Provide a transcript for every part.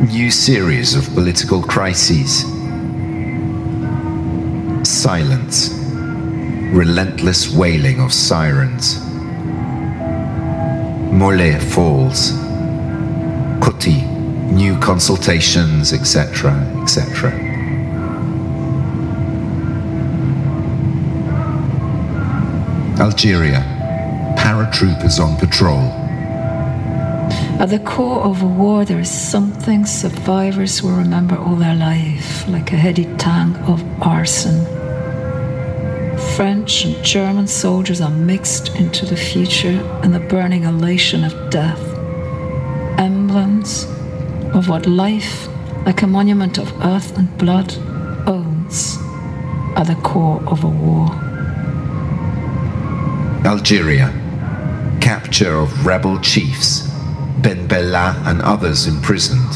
New series of political crises. Silence. Relentless wailing of sirens. Mollet falls. Kuti. New consultations, etc., etc. Algeria. Paratroopers on patrol. At the core of a war, there is something survivors will remember all their life, like a heady tang of arson. French and German soldiers are mixed into the future in the burning elation of death. Emblems of what life, like a monument of earth and blood, owns at the core of a war. Algeria. Capture of rebel chiefs. Ben Bella and others imprisoned.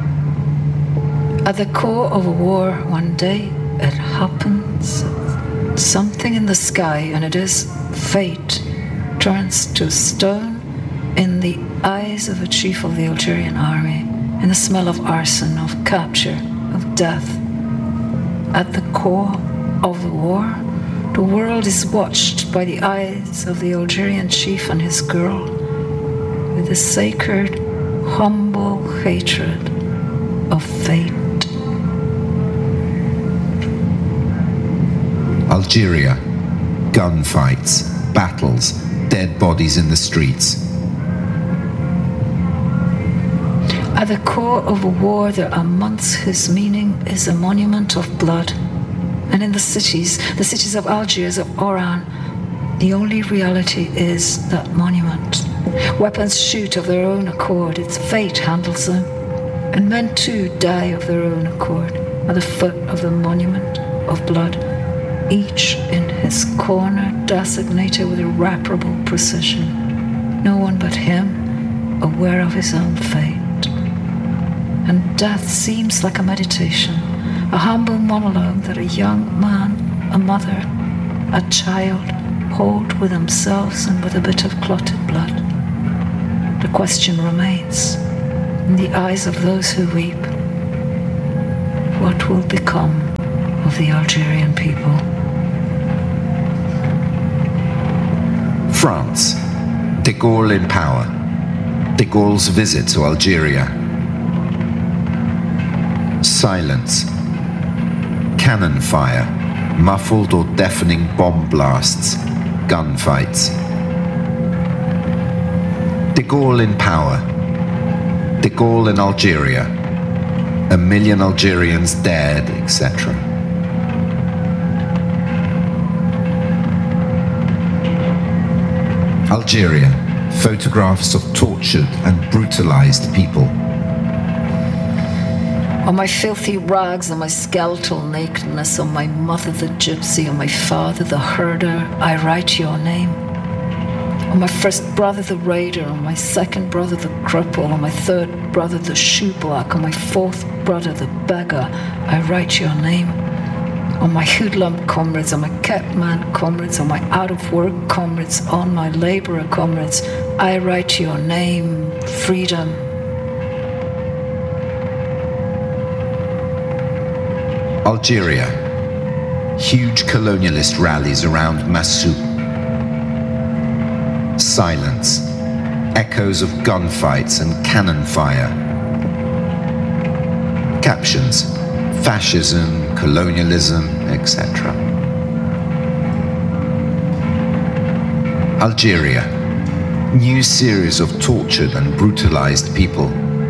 At the core of a war, one day it happens. Something in the sky, and it is fate, turns to stone in the eyes of a chief of the Algerian army, in the smell of arson, of capture, of death. At the core of the war, the world is watched by the eyes of the Algerian chief and his girl, with a sacred, humble hatred of fate. Algeria. Gunfights, battles, dead bodies in the streets. At the core of a war, there are months whose meaning is a monument of blood. And in the cities of Algiers, of Oran, the only reality is that monument. Weapons shoot of their own accord, its fate handles them. And men too die of their own accord at the foot of the monument of blood, each in his corner designated with irreparable precision. No one but him aware of his own fate. And death seems like a meditation, a humble monologue that a young man, a mother, a child hold with themselves and with a bit of clotted blood. The question remains, in the eyes of those who weep, what will become of the Algerian people? France. De Gaulle in power. De Gaulle's visit to Algeria. Silence. Cannon fire. Muffled or deafening bomb blasts. Gunfights. De Gaulle in power. De Gaulle in Algeria. 1 million Algerians dead, etc. Algeria. Photographs of tortured and brutalized people. On my filthy rags, on my skeletal nakedness, on my mother the gypsy, on my father the herder, I write your name. On my first brother the raider, on my second brother the cripple, on my third brother the shoeblack, on my fourth brother the beggar, I write your name. On my hoodlum comrades, on my kept man comrades, on my out-of-work comrades, on my labourer comrades, I write your name, freedom. Algeria. Huge colonialist rallies around Massouk. Silence. Echoes of gunfights and cannon fire. Captions. Fascism, colonialism, etc. Algeria. New series of tortured and brutalized people.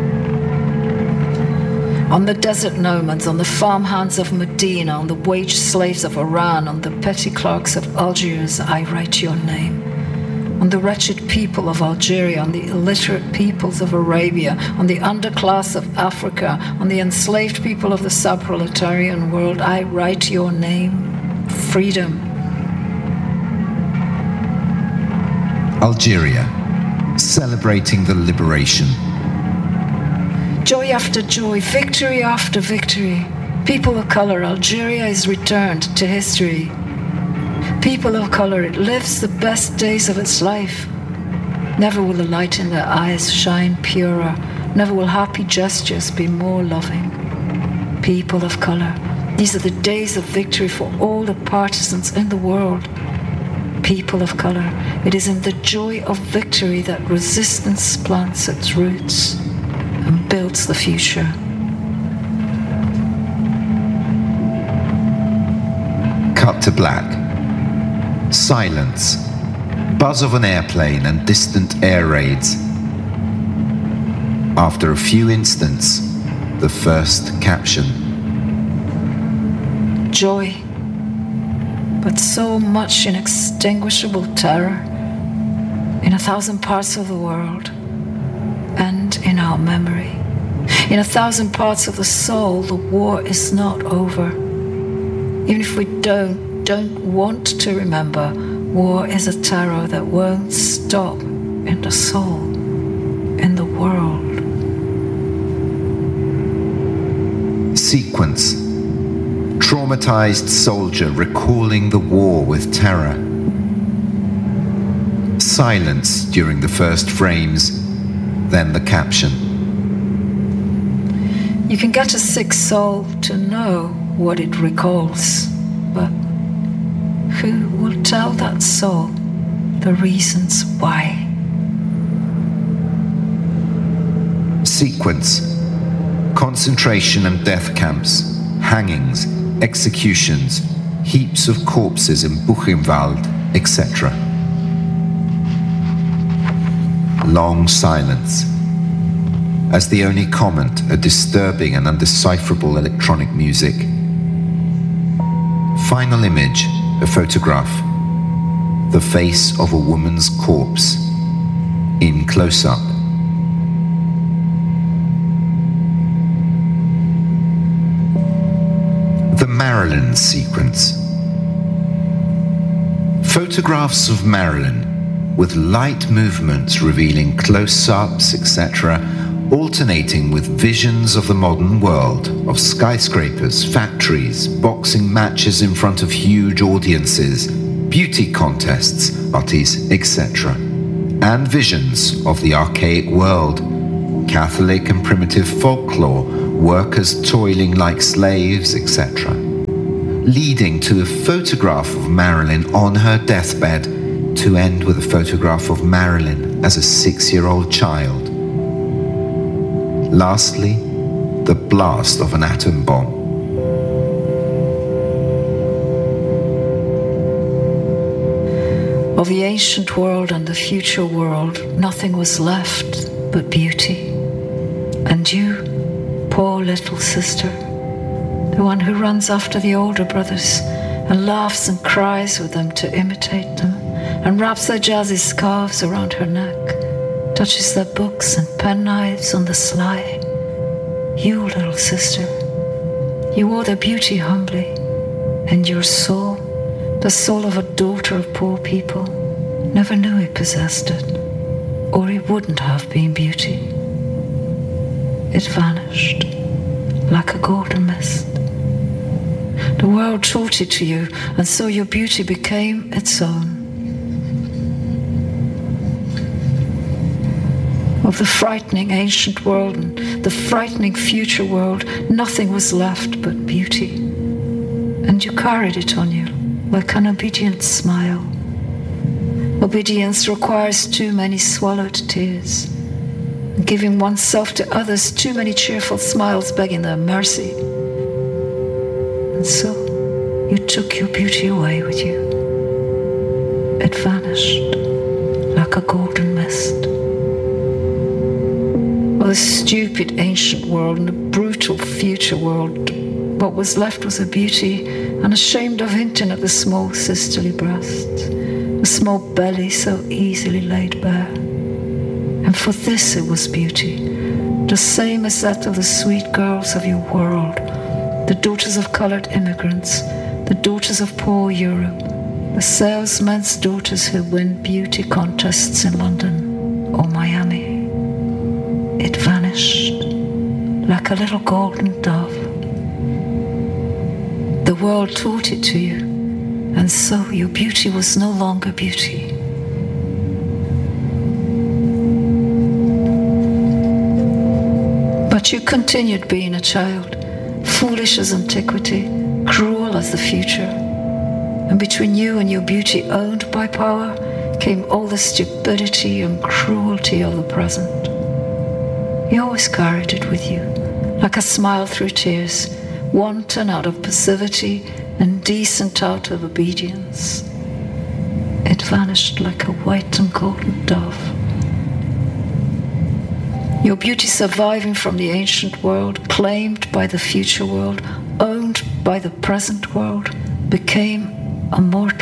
On the desert nomads, on the farmhands of Medina, on the wage slaves of Iran, on the petty clerks of Algiers, I write your name. On the wretched people of Algeria, on the illiterate peoples of Arabia, on the underclass of Africa, on the enslaved people of the sub-proletarian world, I write your name, freedom. Algeria, celebrating the liberation. Joy after joy, victory after victory. People of color, Algeria is returned to history. People of color, it lives the best days of its life. Never will the light in their eyes shine purer, Never will happy gestures be more loving. People of color, these are the days of victory for all the partisans in the world. People of color, it is in the joy of victory that resistance plants its roots and builds the future. Cut to black. Silence. Buzz of an airplane and distant air raids. After a few instants, the first caption. Joy, but so much inextinguishable terror in 1,000 parts of the world and in our memory. In 1,000 parts of the soul, the war is not over. Even if we don't want to remember, war is a terror that won't stop in the soul, in the world. Sequence. Traumatized soldier recalling the war with terror. Silence during the first frames, then the caption. You can get a sick soul to know what it recalls, but who will tell that soul the reasons why? Sequence. Concentration and death camps, hangings, executions, heaps of corpses in Buchenwald, etc. Long silence. As the only comment, a disturbing and undecipherable electronic music. Final image, a photograph. The face of a woman's corpse, in close-up. The Marilyn sequence. Photographs of Marilyn with light movements revealing close-ups, etc., alternating with visions of the modern world, of skyscrapers, factories, boxing matches in front of huge audiences, beauty contests, parties, etc., and visions of the archaic world, Catholic and primitive folklore, workers toiling like slaves, etc., leading to a photograph of Marilyn on her deathbed, to end with a photograph of Marilyn as a 6-year-old child. Lastly, the blast of an atom bomb. Of the ancient world and the future world, nothing was left but beauty. And you, poor little sister, the one who runs after the older brothers and laughs and cries with them to imitate them, and wraps their jazzy scarves around her neck, touches their books and penknives on the sly. You, little sister, you wore their beauty humbly, and your soul, the soul of a daughter of poor people, never knew he possessed it, or he wouldn't have been beauty. It vanished like a golden mist. The world taught it to you, and so your beauty became its own. Of the frightening ancient world and the frightening future world, nothing was left but beauty. And you carried it on you like an obedient smile. Obedience requires too many swallowed tears, giving oneself to others too many cheerful smiles begging their mercy. And so you took your beauty away with you. It vanished like a golden mist. Of the stupid ancient world and the brutal future world, what was left was a beauty, unashamed of hinting at the small sisterly breasts, the small belly so easily laid bare. And for this it was beauty, the same as that of the sweet girls of your world, the daughters of colored immigrants, the daughters of poor Europe, the salesmen's daughters who win beauty contests in London or Miami. It vanished like a little golden dove. The world taught it to you, and so your beauty was no longer beauty. But you continued being a child, foolish as antiquity, cruel as the future. And between you and your beauty owned by power came all the stupidity and cruelty of the present. You always carried it with you, like a smile through tears, wanton out of passivity and decent out of obedience. It vanished like a white and golden dove. Your beauty surviving from the ancient world, claimed by the future world, owned by the present world, became immortal.